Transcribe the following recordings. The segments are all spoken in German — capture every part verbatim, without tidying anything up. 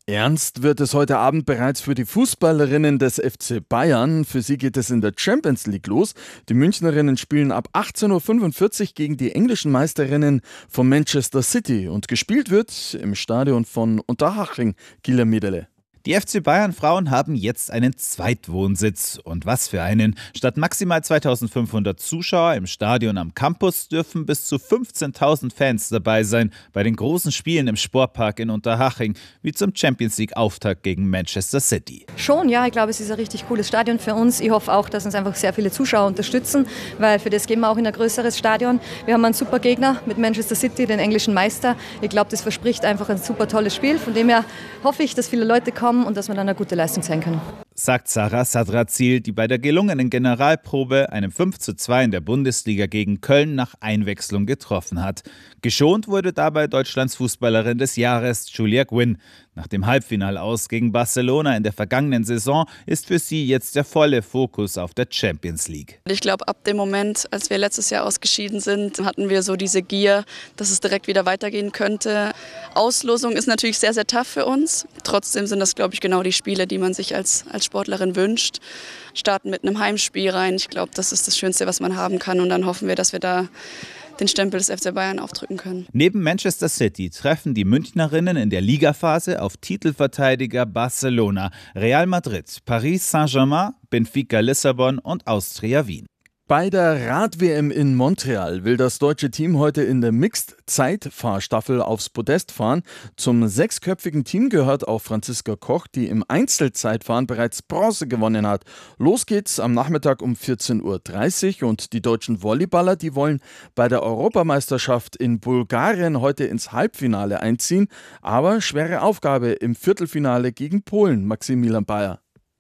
Ernst wird es heute Abend bereits für die Fußballerinnen des F C Bayern. Für sie geht es in der Champions League los. Die Münchnerinnen spielen ab achtzehn Uhr fünfundvierzig gegen die englischen Meisterinnen von Manchester City. Und gespielt wird im Stadion von Unterhaching, Gila Medele. Die F C Bayern-Frauen haben jetzt einen Zweitwohnsitz. Und was für einen. Statt maximal zweitausendfünfhundert Zuschauer im Stadion am Campus dürfen bis zu fünfzehntausend Fans dabei sein bei den großen Spielen im Sportpark in Unterhaching, wie zum Champions-League-Auftakt gegen Manchester City. Schon, ja, ich glaube, es ist ein richtig cooles Stadion für uns. Ich hoffe auch, dass uns einfach sehr viele Zuschauer unterstützen, weil für das gehen wir auch in ein größeres Stadion. Wir haben einen super Gegner mit Manchester City, den englischen Meister. Ich glaube, das verspricht einfach ein super tolles Spiel. Von dem her hoffe ich, dass viele Leute kommen und dass wir dann eine gute Leistung zeigen können. Sagt Sarah Sadrazil, die bei der gelungenen Generalprobe einem fünf zu zwei in der Bundesliga gegen Köln nach Einwechslung getroffen hat. Geschont wurde dabei Deutschlands Fußballerin des Jahres, Julia Gwynn. Nach dem Halbfinalaus gegen Barcelona in der vergangenen Saison ist für sie jetzt der volle Fokus auf der Champions League. Ich glaube, ab dem Moment, als wir letztes Jahr ausgeschieden sind, hatten wir so diese Gier, dass es direkt wieder weitergehen könnte. Auslosung ist natürlich sehr, sehr tough für uns. Trotzdem sind das, glaube ich, genau die Spiele, die man sich als, als Sportlerin wünscht. Starten mit einem Heimspiel rein. Ich glaube, das ist das Schönste, was man haben kann. Und dann hoffen wir, dass wir da den Stempel des F C Bayern aufdrücken können. Neben Manchester City treffen die Münchnerinnen in der Ligaphase auf Titelverteidiger Barcelona, Real Madrid, Paris Saint-Germain, Benfica Lissabon und Austria Wien. Bei der Rad-W M in Montreal will das deutsche Team heute in der Mixed-Zeitfahrstaffel aufs Podest fahren. Zum sechsköpfigen Team gehört auch Franziska Koch, die im Einzelzeitfahren bereits Bronze gewonnen hat. Los geht's am Nachmittag um vierzehn Uhr dreißig und die deutschen Volleyballer, die wollen bei der Europameisterschaft in Bulgarien heute ins Halbfinale einziehen. Aber schwere Aufgabe im Viertelfinale gegen Polen, Maximilian Bayer.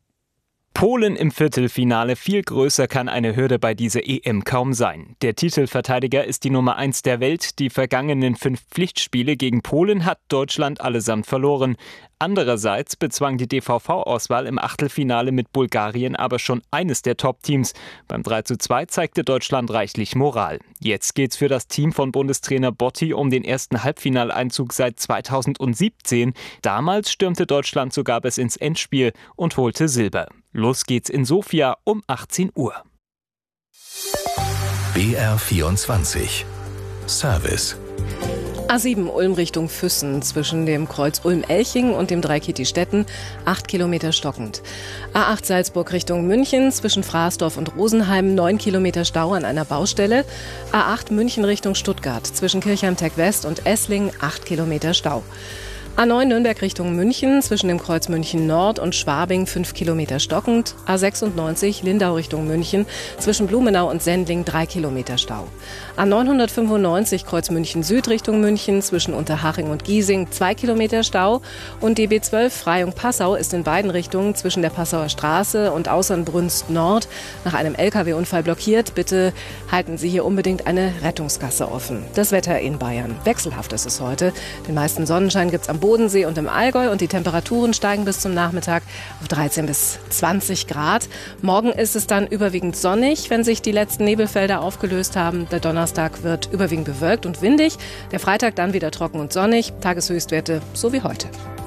Polen im Viertelfinale, viel größer kann eine Hürde bei dieser E M kaum sein. Der Titelverteidiger ist die Nummer eins der Welt. Die vergangenen fünf Pflichtspiele gegen Polen hat Deutschland allesamt verloren. Andererseits bezwang die D V V-Auswahl im Achtelfinale mit Bulgarien aber schon eines der Top-Teams. Beim drei zu zwei zeigte Deutschland reichlich Moral. Jetzt geht's für das Team von Bundestrainer Botti um den ersten Halbfinaleinzug seit zweitausendsiebzehn. Damals stürmte Deutschland sogar bis ins Endspiel und holte Silber. Los geht's in Sofia um achtzehn Uhr. B R vierundzwanzig Service. A sieben Ulm Richtung Füssen zwischen dem Kreuz Ulm-Elching und dem Dreikitti-Stetten, acht Kilometer stockend. A acht Salzburg Richtung München zwischen Fraßdorf und Rosenheim, neun Kilometer Stau an einer Baustelle. A acht München Richtung Stuttgart zwischen Kirchheim-Tech-West und Essling, acht Kilometer Stau. A neun Nürnberg Richtung München zwischen dem Kreuz München Nord und Schwabing fünf Kilometer stockend. A sechsundneunzig Lindau Richtung München zwischen Blumenau und Sendling drei Kilometer Stau. A neunhundertfünfundneunzig Kreuz München Süd Richtung München zwischen Unterhaching und Giesing zwei Kilometer Stau. Und D B zwölf Freyung-Passau ist in beiden Richtungen zwischen der Passauer Straße und Außernbrünst Nord nach einem L K W-Unfall blockiert. Bitte halten Sie hier unbedingt eine Rettungsgasse offen. Das Wetter in Bayern. Wechselhaft ist es heute. Den meisten Sonnenschein gibt es am Bodensee und im Allgäu und die Temperaturen steigen bis zum Nachmittag auf dreizehn bis zwanzig Grad. Morgen ist es dann überwiegend sonnig, wenn sich die letzten Nebelfelder aufgelöst haben. Der Donnerstag wird überwiegend bewölkt und windig. Der Freitag dann wieder trocken und sonnig. Tageshöchstwerte so wie heute.